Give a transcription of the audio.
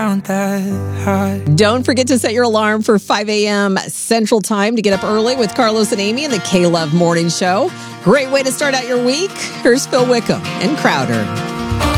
around that high. Don't forget to set your alarm for 5 a.m. Central Time to get up early with Carlos and Amy in the K-Love Morning Show. Great way to start out your week. Here's Phil Wickham and Crowder.